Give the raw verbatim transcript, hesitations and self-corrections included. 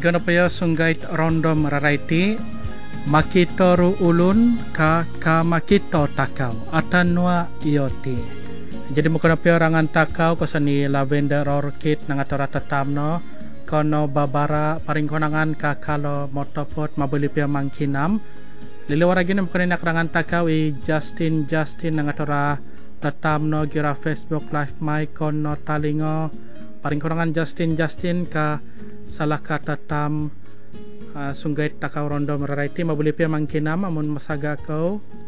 Igana paya sunggait rondom raraiti makito ru ulun ka ka makito takau atanwa ioti. Jadi mukana paya rangan takau kosani lavender orchid nangatora tatamno kono babara paring konangan ka kalo motopot mabuli paya mangkinam. Lili waragina mukana nak rangan takau i Justin Justin nangatora tatamno gira Facebook live my kono talingo paring konangan Justin Justin ka salah kata tam uh, sungai takau rondo meraiti mabuli pia mangkinam amun masaga kau